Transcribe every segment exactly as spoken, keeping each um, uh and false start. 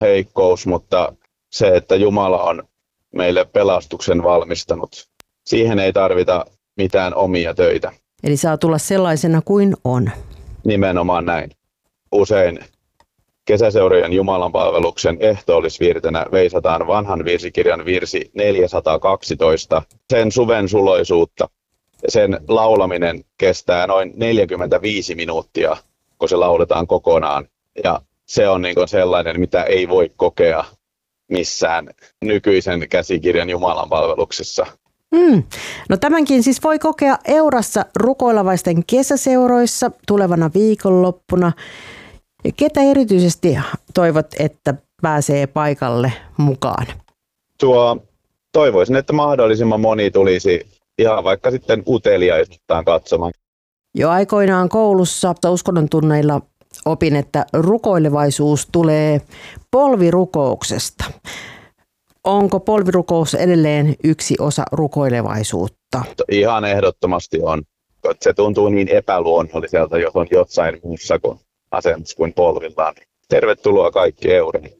heikkous, mutta se, että Jumala on meille pelastuksen valmistanut, siihen ei tarvita mitään omia töitä. Eli saa tulla sellaisena kuin on. Nimenomaan näin. Usein kesäseurojen jumalanpalveluksen ehtoollisvirtenä veisataan vanhan virsikirjan virsi neljäsataakaksitoista, sen suven suloisuutta. Sen laulaminen kestää noin neljäkymmentäviisi minuuttia, kun se lauletaan kokonaan. Ja se on niin kuin sellainen, mitä ei voi kokea missään nykyisen käsikirjan jumalanpalveluksessa. Mm. No tämänkin siis voi kokea Eurassa rukoilevaisten kesäseuroissa tulevana viikonloppuna. Ketä erityisesti toivot, että pääsee paikalle mukaan? Tuo, toivoisin, että mahdollisimman moni tulisi ihan vaikka sitten uteliaisuuttaan katsomaan. Jo aikoinaan koulussa uskonnon tunneilla opin, että rukoilevaisuus tulee polvirukouksesta. Onko polvirukous edelleen yksi osa rukoilevaisuutta? Ihan ehdottomasti on. Se tuntuu niin epäluonnolliselta, jos on jossain muussa kuin asennossa kuin polvillaan. Tervetuloa kaikki Eureen.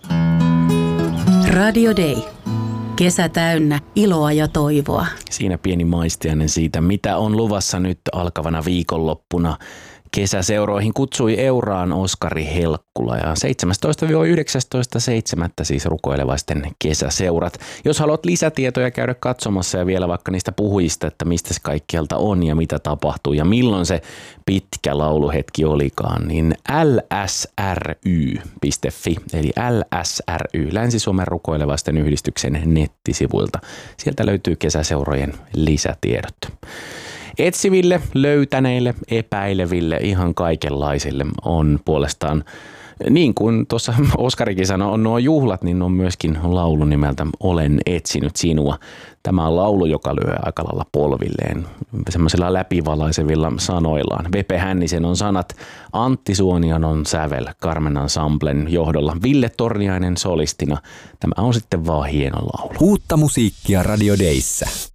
Radio Day. Kesä täynnä iloa ja toivoa. Siinä pieni maistiainen siitä, mitä on luvassa nyt alkavana viikonloppuna. Kesäseuroihin kutsui Euraan Oskari Helkkula ja seitsemästoista yhdeksästoista seitsemättä siis rukoilevaisten kesäseurat. Jos haluat lisätietoja käydä katsomassa ja vielä vaikka niistä puhujista, että mistä se kaikkialta on ja mitä tapahtuu ja milloin se pitkä lauluhetki olikaan, niin l s r y piste f i eli L S R Y, Länsi-Suomen rukoilevaisten yhdistyksen nettisivuilta. Sieltä löytyy kesäseurojen lisätiedot. Etsiville, löytäneille, epäileville, ihan kaikenlaisille on puolestaan, niin kuin tuossa Oskarikin sanoi, on nuo juhlat, niin on myöskin laulu nimeltä Olen etsinyt sinua. Tämä on laulu, joka lyö aika lailla polvilleen, semmoisilla läpivalaisevilla sanoillaan. Vepe Hännisen on sanat, Antti Suonion on sävel, Carmen Ensemblen johdolla, Ville Torniainen solistina. Tämä on sitten vaan hieno laulu. Uutta musiikkia Radio Dayssä.